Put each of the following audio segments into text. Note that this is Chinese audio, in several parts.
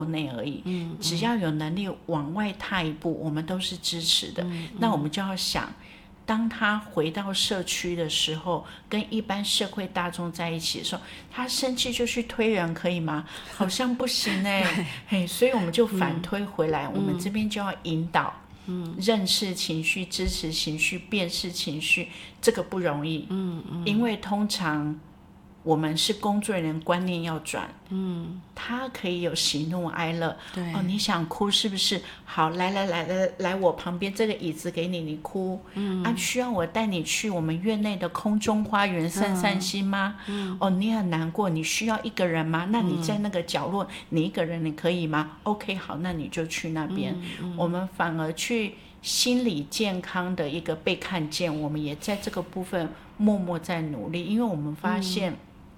内而已，只要有能力往外踏一步，我们都是支持的。那我们就要想，当他回到社区的时候，跟一般社会大众在一起的时候，他生气就去推人可以吗？好像不行嘿，所以我们就反推回来，我们这边就要引导，认识情绪、支持情绪、辨识情绪，这个不容易，因为通常我们是工作人员，观念要转，他可以有喜怒哀乐，你想哭是不是？好，来，我旁边这个椅子给你，你哭，需要我带你去我们院内的空中花园散散心吗？你很难过，你需要一个人吗？那你在那个角落，你一个人你可以吗？OK， 好，那你就去那边。我们反而去心理健康的一个被看见，我们也在这个部分默默在努力，因为我们发现。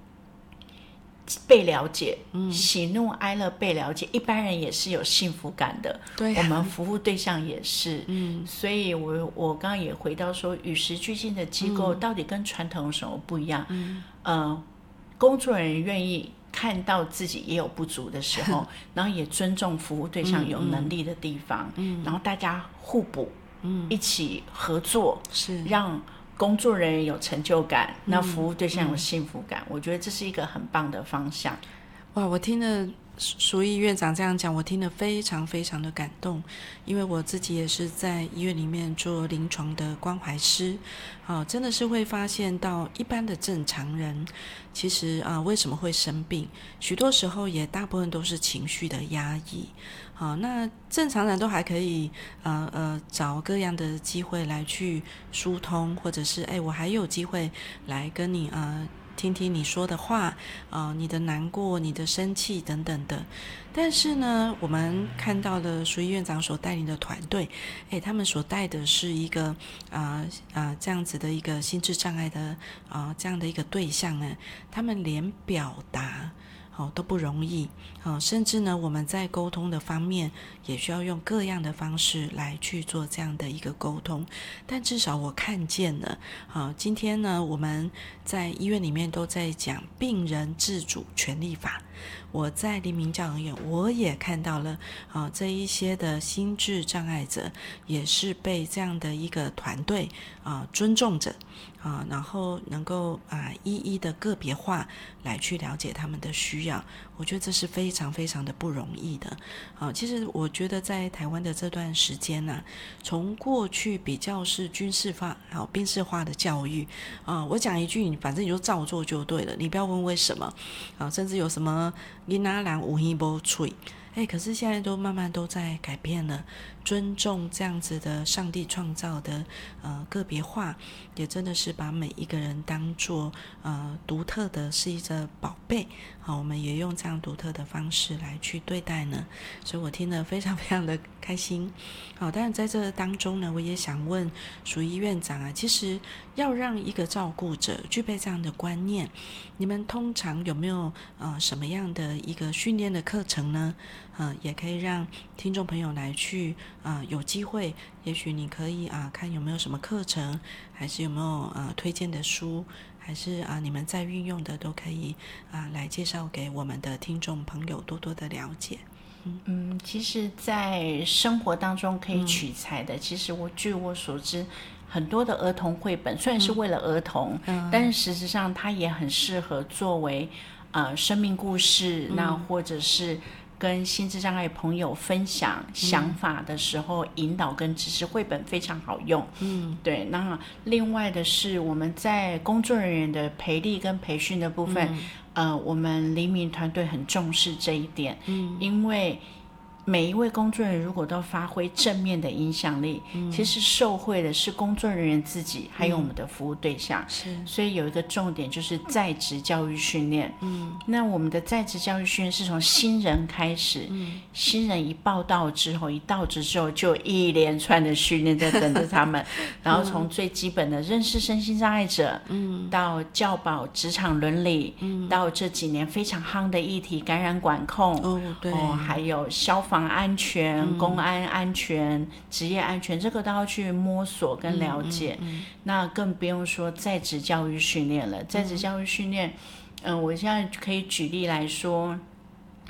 被了解，喜怒哀乐被了解，一般人也是有幸福感的，对我们服务对象也是，所以我刚刚也回到说，与时俱进的机构到底跟传统有什么不一样？工作人员愿意看到自己也有不足的时候，然后也尊重服务对象有能力的地方，然后大家互补，一起合作，是让工作人员有成就感，那服务对象有幸福感，我觉得这是一个很棒的方向。 哇，我听了淑仪院长这样讲，我听得非常非常的感动，因为我自己也是在医院里面做临床的关怀师，真的是会发现到一般的正常人，其实为什么会生病，许多时候也大部分都是情绪的压抑。那正常人都还可以找各样的机会来去疏通，或者是我还有机会来跟你听听你说的话，你的难过、你的生气等等的。但是呢，我们看到了淑仪院长所带领的团队，他们所带的是一个这样子的一个心智障碍的这样的一个对象呢，他们连表达都不容易，甚至呢我们在沟通的方面也需要用各样的方式来去做这样的一个沟通。但至少我看见了，今天呢我们在医院里面都在讲病人自主权利法，我在黎明教养院我也看到了这一些的心智障碍者也是被这样的一个团队尊重着，然后能够一一的个别化来去了解他们的需要，我觉得这是非常非常的不容易的。其实我觉得在台湾的这段时间从过去比较是军事化兵士化的教育我讲一句反正你就照做就对了，你不要问为什么甚至有什么囡仔人有耳无嘴，可是现在都慢慢都在改变了，尊重这样子的上帝创造的个别化，也真的是把每一个人当作独特的是一个宝贝，我们也用这样独特的方式来去对待呢，所以我听得非常非常的开心。当然在这当中呢，我也想问淑仪院长其实要让一个照顾者具备这样的观念，你们通常有没有什么样的一个训练的课程呢？也可以让听众朋友来去有机会，也许你可以看有没有什么课程，还是有没有推荐的书，还是你们在运用的都可以来介绍给我们的听众朋友多多的了解。 其实在生活当中可以取材的，其实据我所知很多的儿童绘本虽然是为了儿童，但是实质上它也很适合作为生命故事，那或者是跟心智障碍朋友分享想法的时候，引导跟支持，绘本非常好用。对。那另外的是我们在工作人员的培力跟培训的部分，我们黎明团队很重视这一点，因为每一位工作人员如果都发挥正面的影响力，其实受惠的是工作人员自己，还有我们的服务对象。所以有一个重点就是在职教育训练。那我们的在职教育训练是从新人开始，新人一报到之后，一到职之后就有一连串的训练在等着他们，然后从最基本的认识身心障碍者，到教保职场伦理，到这几年非常夯的议题感染管控，还有消防安全、公安安全、职业安全，这个都要去摸索跟了解。那更不用说在职教育训练了。在职教育训练，我现在可以举例来说，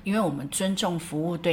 因为我们尊重服务对